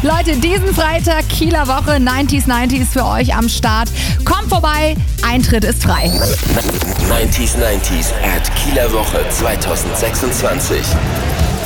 Leute, diesen Freitag Kieler Woche 90s für euch am Start. Kommt vorbei, Eintritt ist frei. 90s at Kieler Woche 2026.